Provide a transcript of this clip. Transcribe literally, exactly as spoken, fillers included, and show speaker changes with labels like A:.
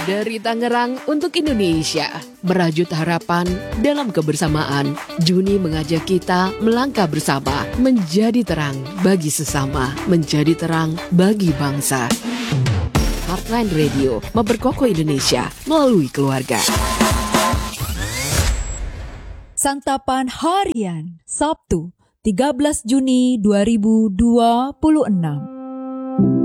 A: Dari Tangerang untuk Indonesia, merajut harapan dalam kebersamaan. Juni mengajak kita melangkah bersama, menjadi terang bagi sesama, menjadi terang bagi bangsa. Heartline Radio memperkokoh Indonesia melalui keluarga.
B: Santapan Harian, Sabtu, tiga belas Juni dua ribu dua puluh enam.